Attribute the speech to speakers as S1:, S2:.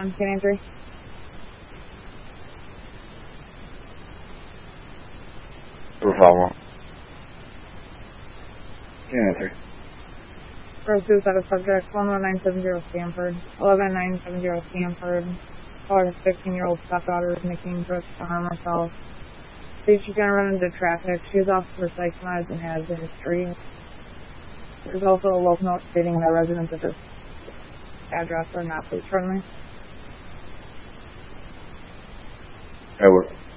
S1: on Canadian 3.
S2: Bravo. Canadian 3.
S1: Road suicide of subject 11970 Stanford, 11970 Stanford. Caller, a 15-year-old stepdaughter is making threats to harm herself. She's going to run into traffic. She's officer psycholized and has a history. There's also a local note stating that residents at this address are not police friendly.
S2: Edward.